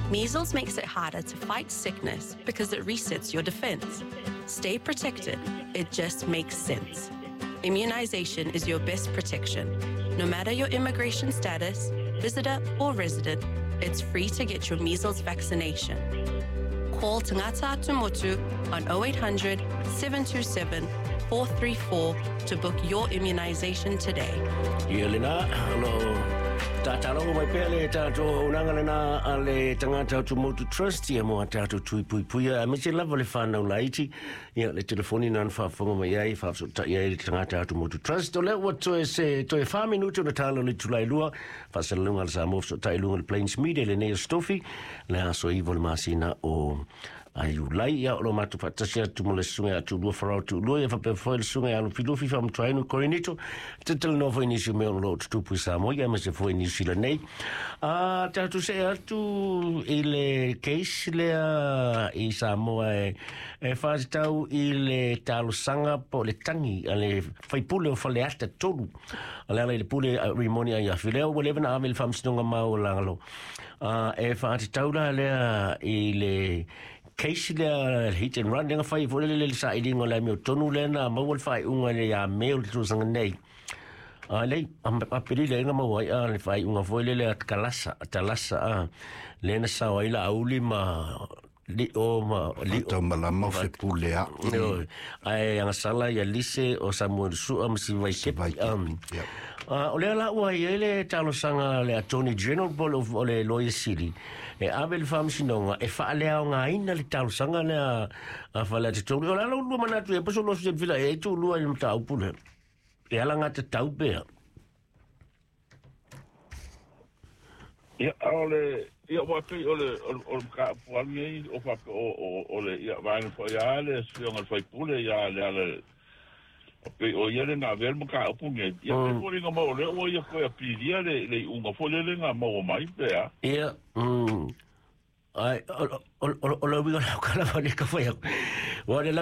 Measles makes it harder to fight sickness because it resets your defense. Stay protected. It just makes sense. Immunization is your best protection. No matter your immigration status, visitor or resident, it's free to get your measles vaccination. Call Tangata Tumotu on 0800 727 434 to book your immunization today. Yelena, hello. Tatalo mai pele tato unanga lena ale Tangata Tumotu Trust ya mo tato tuipuipuia amiche lava le whanau laiti ia le telefoni nan whafonga mai ai whafsota ia Tangata Tumotu Trust o le ua toe se toe 5 minuto na talo le tulai lua whasalunga le sa mofsota ilunga le Plains Media le Nea Stofi le aso ivo le masina o ai ulai ia o lo matu patasia tumule sunga atu lua farau tu lua ia whapefoi le sunga anu filufi whamtuainu korinito tetel novo inisi meo lo tutupu sa mo ia mese foi inisi le nei tatu se atu i le case lea i Samoa e whaatau i le talo sanga po le tangi a le whaipule o whale ata tolu a le ala i le pule rimonia i a whileo wa levena ame le whamsinonga mao langalo e whaatau la lea i le case le hit and run nga fai vole le sa ilingo la me tonu le na mo fai unga le ya me o tu sanga nei le a pili le nga mo ai le fai unga vole le talasa le na sa ai la auli ma li o ma li o malama fe pulea ai nga sala ya lise o Samuel su am si vai ke o le la wa ile talo sanga le Attorney General Bol of le Lawyer City e abel fam sinonga e fa le nga ina le talo sanga le a fa le to o la lu mana tu e poso lo se vila e tu lu al tau pule e ala nga te tau be ia ole ia wa pe ole ka puangi o fa ole ia va no ya le sion al fai pule ya le okay, o ia le nga vel mo ka opunge. Ia te pori nga mo le o ia ko ia pidia le unga fole le nga mo mai pea. Ia, ai o lo vi la kala ni ka foi. Wa le